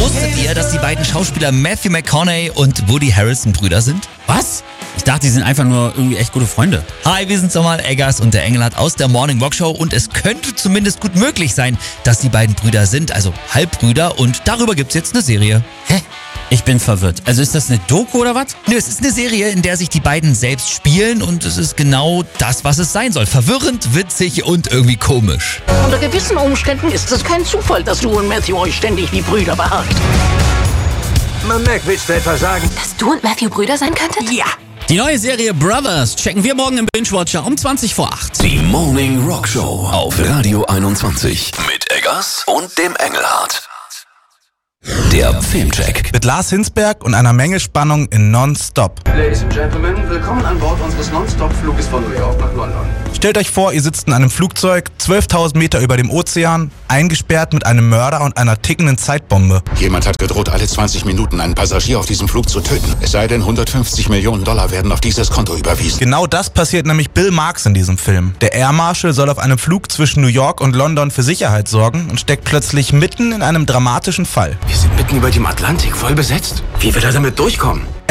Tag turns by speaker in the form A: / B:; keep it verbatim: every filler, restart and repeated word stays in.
A: Wusstet ihr, dass die beiden Schauspieler Matthew McConaughey und Woody Harrelson Brüder sind?
B: Was? Ich dachte, die sind einfach nur irgendwie echt gute Freunde.
A: Hi, wir sind nochmal Eggers und der Engelhardt aus der Morning Rock Show und es könnte zumindest gut möglich sein, dass die beiden Brüder sind, also Halbbrüder, und darüber gibt's jetzt eine Serie.
B: Hä? Ich bin verwirrt. Also ist das eine Doku oder was?
A: Nö, es ist eine Serie, in der sich die beiden selbst spielen und es ist genau das, was es sein soll. Verwirrend, witzig und irgendwie komisch.
C: Unter gewissen Umständen ist es kein Zufall, dass du und Matthew euch ständig wie Brüder behagt.
D: Man merkt, willst du etwa sagen?
E: Dass du und Matthew Brüder sein könntet?
C: Ja.
B: Die neue Serie Brothers checken wir morgen im Binge-Watcher um zwanzig vor acht.
F: Die Morning Rock Show auf Radio einundzwanzig mit Eggers und dem Engelhardt. Der Filmcheck
G: mit Lars Hinsberg und einer Menge Spannung in Non-Stop.
H: Ladies and Gentlemen, willkommen an Bord unseres Non-Stop-Fluges von New York nach London.
G: Stellt euch vor, ihr sitzt in einem Flugzeug, zwölftausend Meter über dem Ozean, eingesperrt mit einem Mörder und einer tickenden Zeitbombe.
I: Jemand hat gedroht, alle zwanzig Minuten einen Passagier auf diesem Flug zu töten. Es sei denn, hundertfünfzig Millionen Dollar werden auf dieses Konto überwiesen.
G: Genau das passiert nämlich Bill Marx in diesem Film. Der Air Marshal soll auf einem Flug zwischen New York und London für Sicherheit sorgen und steckt plötzlich mitten in einem dramatischen Fall.
D: Wir sind mitten über dem Atlantik, voll besetzt. Wie wird er damit durchkommen?